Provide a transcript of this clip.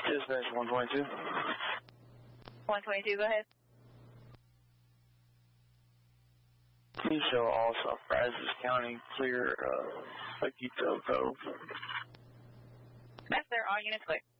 Dispatch 122. 122, go ahead. Please show all South Brazos County clear Paquito Cove. That's there, all units clear.